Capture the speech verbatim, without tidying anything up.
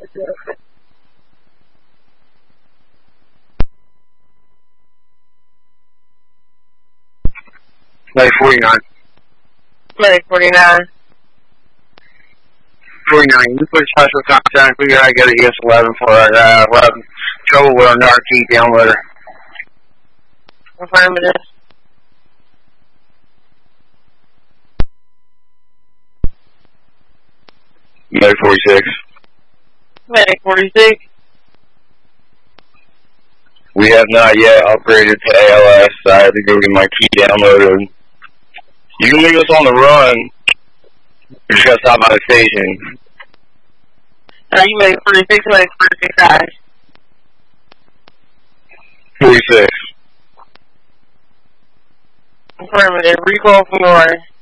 Medic forty-nine. Medic forty-nine. forty-nine, you put special contact. We gotta get a E S eleven for our, uh, we're having trouble with our Narkey downloader. Affirmative. Medic forty-six. Medic forty-six. We have not yet upgraded to A L S. I have to go get my key downloaded. You can leave us on the run. You just gotta stop by the station. Are you Medic forty-six or Medic forty-six I? forty-six. Affirmative. Recall from yours.